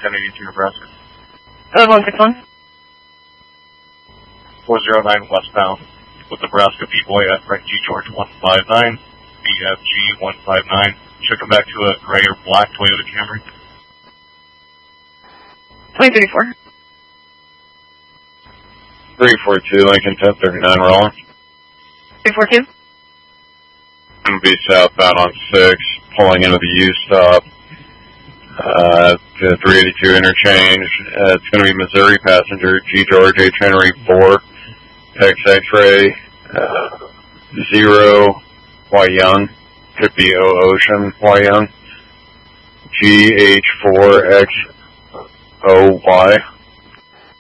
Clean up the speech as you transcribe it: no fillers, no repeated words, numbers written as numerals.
1082 Nebraska. 161. 409 westbound with Nebraska B-Boy at Frank G. George 159, BFG 159. Should come back to a gray or black Toyota Camry. 2034. 342 Lincoln 1039 rolling. 342. I'm going to be southbound on 6, pulling into the U-stop. To 382 interchange. It's going to be Missouri passenger G. George H. Henry 4, X X-ray 0 Y Young. Could be O Ocean Y Young. GH4X OY.